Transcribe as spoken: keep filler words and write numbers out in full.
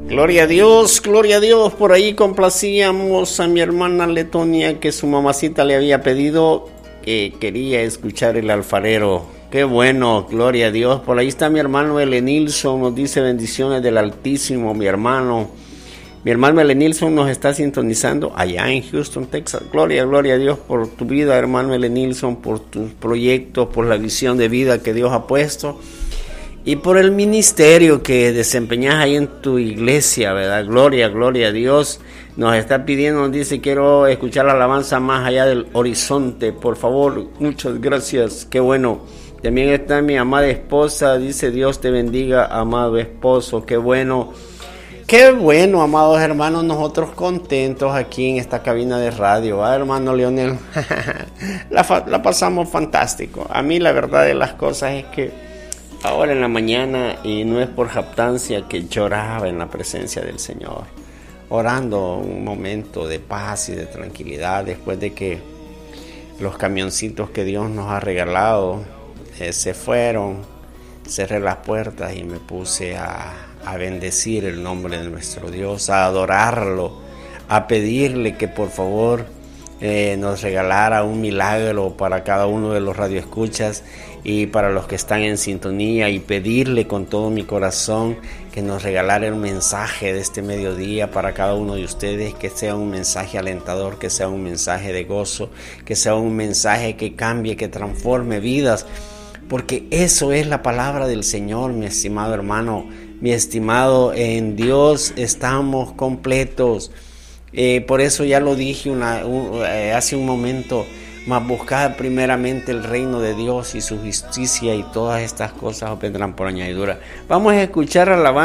Gloria a Dios, gloria a Dios. Por ahí complacíamos a mi hermana Letonia, que su mamacita le había pedido que quería escuchar El Alfarero. Qué bueno, gloria a Dios. Por ahí está mi hermano Elenilson, nos dice bendiciones del Altísimo, mi hermano. Mi hermano Elenilson nos está sintonizando allá en Houston, Texas. Gloria, gloria a Dios por tu vida, hermano Elenilson, por tus proyectos, por la visión de vida que Dios ha puesto. Y por el ministerio que desempeñas ahí en tu iglesia, ¿verdad? Gloria, gloria a Dios. Nos está pidiendo, nos dice, quiero escuchar la alabanza más allá del horizonte. Por favor, muchas gracias. Qué bueno. También está mi amada esposa, dice, Dios te bendiga, amado esposo. Qué bueno. Qué bueno, amados hermanos, nosotros contentos aquí en esta cabina de radio. ¿Ah, hermano Leonel? la, la pasamos fantástico. A mí la verdad de las cosas es que ahora en la mañana, y no es por jactancia, que lloraba en la presencia del Señor, orando un momento de paz y de tranquilidad después de que los camioncitos que Dios nos ha regalado eh, se fueron. Cerré las puertas y me puse a, a bendecir el nombre de nuestro Dios, a adorarlo, a pedirle que por favor eh, nos regalara un milagro para cada uno de los radioescuchas y para los que están en sintonía, y pedirle con todo mi corazón que nos regalara un mensaje de este mediodía para cada uno de ustedes, que sea un mensaje alentador, que sea un mensaje de gozo, que sea un mensaje que cambie, que transforme vidas, porque eso es la palabra del Señor, mi estimado hermano, mi estimado, en Dios estamos completos. Eh, por eso ya lo dije una, un, eh, hace un momento, mas buscad primeramente el reino de Dios y su justicia, y todas estas cosas os vendrán por añadidura. Vamos a escuchar alabanza.